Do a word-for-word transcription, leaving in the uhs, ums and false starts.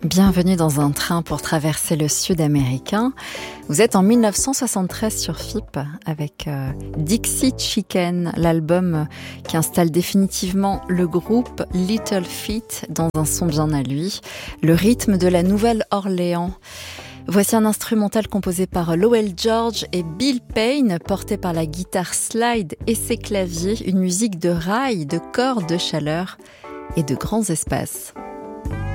Bienvenue dans un train pour traverser le sud américain. Vous êtes en dix-neuf cent soixante-treize sur F I P avec euh, Dixie Chicken, l'album qui installe définitivement le groupe Little Feat dans un son bien à lui, le rythme de la Nouvelle-Orléans. Voici un instrumental composé par Lowell George et Bill Payne, porté par la guitare slide et ses claviers, une musique de rail, de corps, de chaleur et de grands espaces.